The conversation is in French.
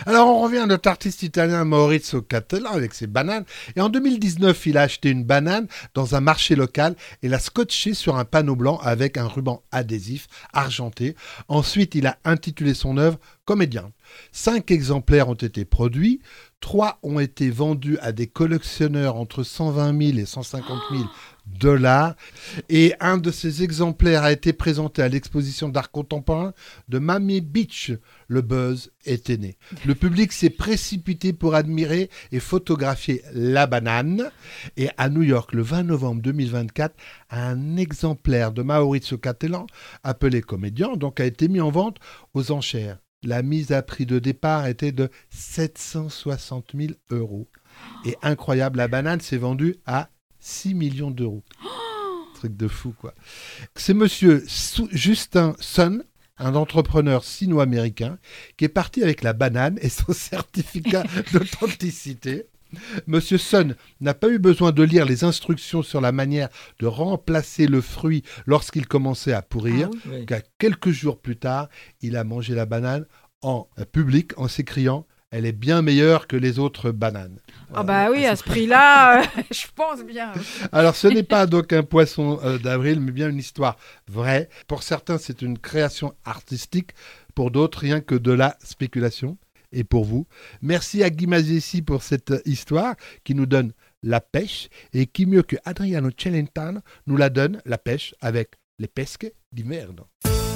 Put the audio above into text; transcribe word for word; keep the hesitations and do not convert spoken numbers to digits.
Alors on revient à notre artiste italien Maurizio Cattelan avec ses bananes. Et en deux mille dix-neuf, il a acheté une banane dans un marché local et l'a scotchée sur un panneau blanc avec un ruban adhésif argenté. Ensuite, il a intitulé son œuvre Comédien. Cinq exemplaires ont été produits. Trois ont été vendus à des collectionneurs entre cent vingt mille et cent cinquante mille dollars. Et un de ces exemplaires a été présenté à l'exposition d'art contemporain de Miami Beach. Le buzz était né. Le public s'est précipité pour admirer et photographier la banane. Et à New York, le vingt novembre deux mille vingt-quatre, un exemplaire de Maurizio Cattelan, appelé Comédien, donc a été mis en vente aux enchères. La mise à prix de départ était de sept cent soixante mille euros. Et incroyable, la banane s'est vendue à six millions d'euros. Truc de fou, quoi. C'est monsieur Su- Justin Sun, un entrepreneur sino-américain, qui est parti avec la banane et son certificat d'authenticité. Monsieur Sun n'a pas eu besoin de lire les instructions sur la manière de remplacer le fruit lorsqu'il commençait à pourrir, Ah oui. car quelques jours plus tard, il a mangé la banane en public en s'écriant « Elle est bien meilleure que les autres bananes ». Ah bah oui, à ce prix-là, euh, je pense bien. Alors ce n'est pas donc un poisson euh, d'avril, mais bien une histoire vraie. Pour certains, c'est une création artistique, pour d'autres, rien que de la spéculation. Et pour vous, merci à Guy Mazzessi pour cette histoire qui nous donne la pêche et qui mieux que Adriano Celentano nous la donne, la pêche, avec les pesche d'inverno.